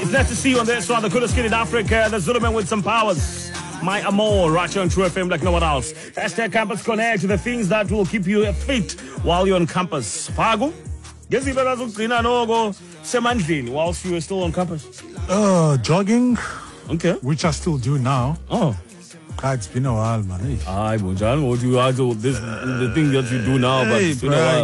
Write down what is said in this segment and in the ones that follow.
It's nice to see you on this one, the coolest kid in Africa, the Zuluman with some powers. My amor, right here on True FM like no one else. Hashtag Campus Connect, the things that will keep you fit while you're on campus. Fagu? Guess you better go semandlini whilst you were still on campus. Jogging. Okay. Which I still do now. Oh. It's been a while, man. Aye, Bonjan, what you are doing, the thing that you do now, but it's been a while.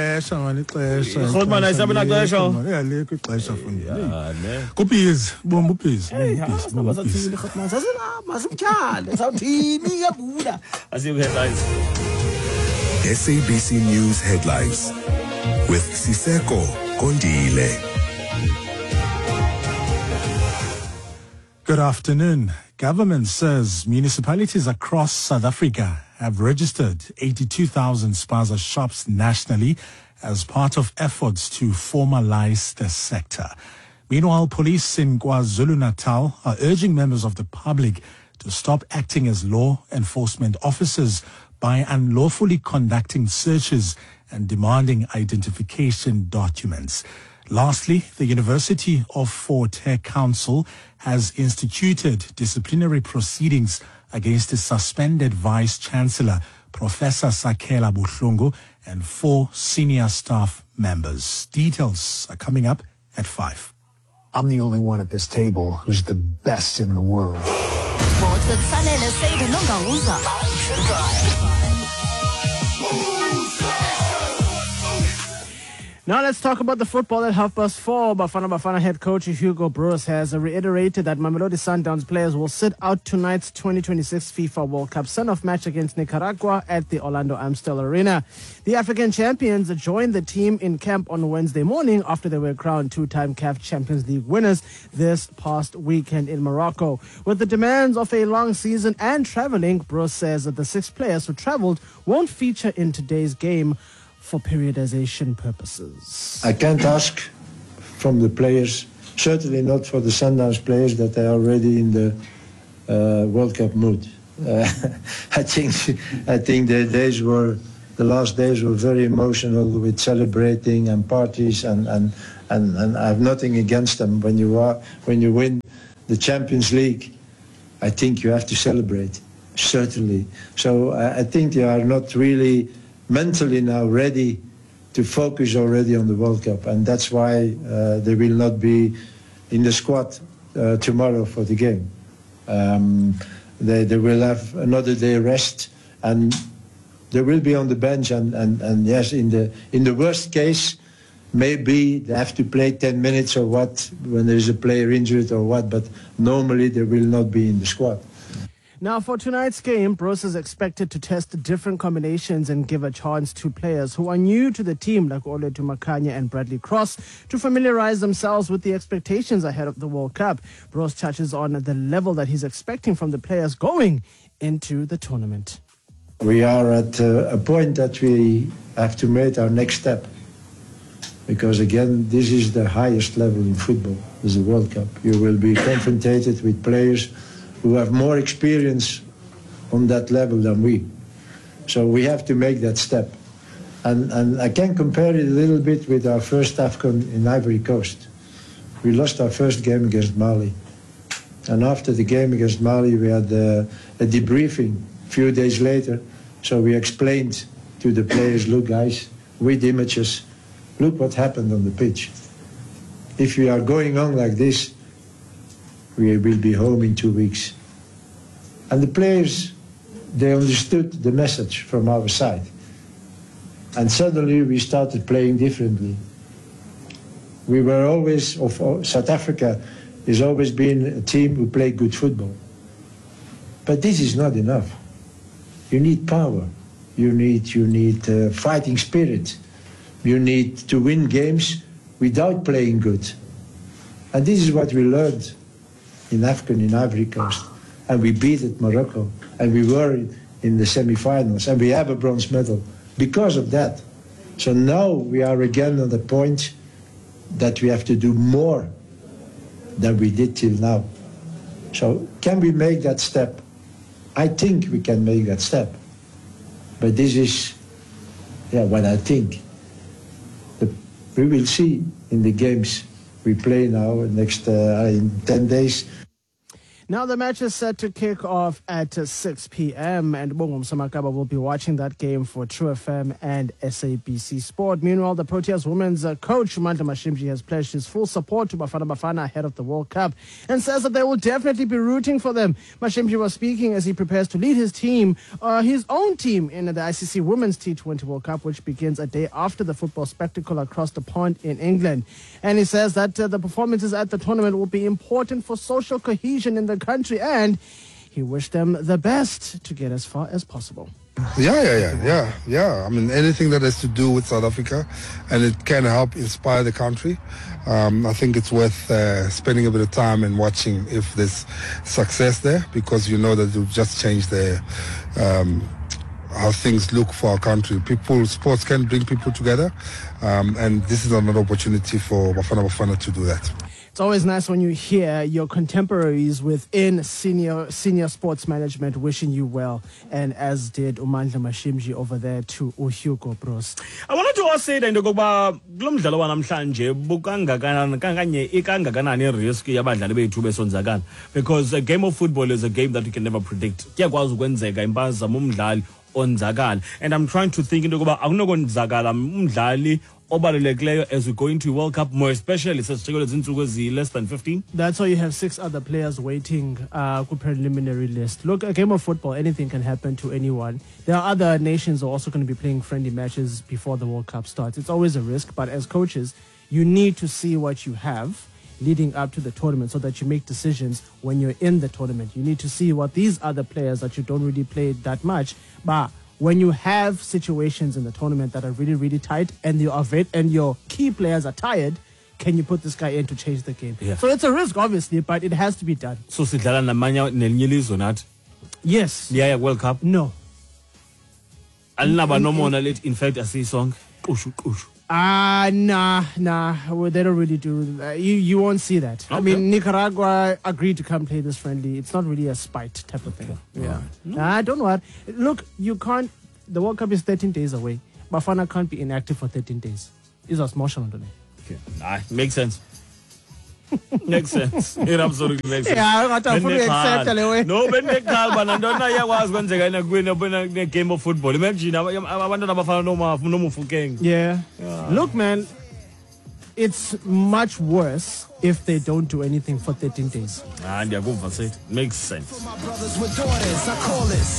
SABC News Headlines with Siseko Kondile. Good afternoon. Government says municipalities across South Africa have registered 82,000 spaza shops nationally as part of efforts to formalize the sector. Meanwhile, police in KwaZulu-Natal are urging members of the public to stop acting as law enforcement officers by unlawfully conducting searches and demanding identification documents. Lastly, the University of Fort Hare Council has instituted disciplinary proceedings against the suspended Vice-Chancellor, Professor Sakela Buhlungu, and 4 senior staff members. Details are coming up at 5. I'm the only one at this table who's the best in the world. Now let's talk about the football at 4:30. Bafana head coach Hugo Broos has reiterated that Mamelodi Sundowns players will sit out tonight's 2026 FIFA World Cup send-off match against Nicaragua at the Orlando Amstel Arena. The African champions joined the team in camp on Wednesday morning after they were crowned 2-time CAF Champions League winners this past weekend in Morocco. With the demands of a long season and traveling, Broos says that the 6 players who traveled won't feature in today's game for periodization purposes. I can't ask from the players, certainly not for the Sundowns players, that they are already in the World Cup mood. I think the last days were very emotional with celebrating and parties, and I have nothing against them. When you win the Champions League, I think you have to celebrate, certainly. So I think they are not really mentally now ready to focus already on the World Cup, and that's why they will not be in the squad tomorrow for the game. They will have another day rest, and they will be on the bench. And yes, in the worst case, maybe they have to play 10 minutes or what when there is a player injured or what. But normally they will not be in the squad. Now, for tonight's game, Broos is expected to test different combinations and give a chance to players who are new to the team, like Oletu Makanya and Bradley Cross, to familiarize themselves with the expectations ahead of the World Cup. Broos touches on the level that he's expecting from the players going into the tournament. We are at a point that we have to make our next step. Because, again, this is the highest level in football, is the World Cup. You will be confronted with players who have more experience on that level than we. So we have to make that step. And I can compare it a little bit with our first AFCON in Ivory Coast. We lost our first game against Mali. And after the game against Mali, we had a debriefing a few days later. So we explained to the players, look guys, with images, look what happened on the pitch. If we are going on like this, we will be home in 2 weeks. And the players, they understood the message from our side. And suddenly we started playing differently. We were always, South Africa has always been a team who played good football. But this is not enough. You need power. You need fighting spirit. You need to win games without playing good. And this is what we learned in AFCON in Ivory Coast, and we beat Morocco, and we were in the semi-finals, and we have a bronze medal because of that. So now we are again on the point that we have to do more than we did till now. So can we make that step? I think we can make that step. But this is what I think. We will see in the games we play now next in 10 days. Now the match is set to kick off at 6 p.m. and Bongom Samakaba will be watching that game for True FM and SABC Sport. Meanwhile, the Proteas women's coach Umandla Mashimji has pledged his full support to Bafana Bafana ahead of the World Cup and says that they will definitely be rooting for them. Mashimji was speaking as he prepares to lead his team, his own team, in the ICC Women's T20 World Cup, which begins a day after the football spectacle across the pond in England. And he says that the performances at the tournament will be important for social cohesion in the country, and he wished them the best to get as far as possible. Yeah. I mean, anything that has to do with South Africa and it can help inspire the country, I think it's worth spending a bit of time and watching if there's success there, because you know that it will just change the how things look for our country. Sports can bring people together, and this is another opportunity for Bafana Bafana to do that. It's always nice when you hear your contemporaries within senior sports management wishing you well, and as did Umandla Mashimji over there to Hugo Bros. I wanted to ask you into kokuba kulo mdlalo wanamhlanje ikangakanani risk yabadlali bethu besonzakala, because a game of football is a game that you can never predict. Kuyakwazi ukwenzeka impazamo umdlali onzakala, and I'm trying to think into kokuba akunokwenzakala umdlali obalulekileyo as we go into World Cup, more especially since less than 15. That's why you have 6 other players waiting preliminary list. Look, a game of football, anything can happen to anyone. There are other nations who are also going to be playing friendly matches before the World Cup starts. It's always a risk, but as coaches, you need to see what you have leading up to the tournament so that you make decisions when you're in the tournament. You need to see what these other players that you don't really play that much, but when you have situations in the tournament that are really, really tight and your key players are tired, can you put this guy in to change the game? Yeah. So it's a risk, obviously, but it has to be done. So sidlala namanya nelinye ilizwe nathi. Yes. Yeah, World Cup. No. Alinaba nomona let in fact asisonke. Qushu. Nah. Well, they don't really do that. You won't see that. Okay. I mean, Nicaragua agreed to come play this friendly. It's not really a spite type of thing. Yeah. No. Don't worry. Look, you can't. The World Cup is 13 days away. Bafana can't be inactive for 13 days. It's a small shot. Okay. Makes sense. Makes sense. It absolutely makes sense. Yeah, I fully accept anyway. No, but the game of football. Imagine yeah. Look, man, it's much worse if they don't do anything for 13 days. And makes sense.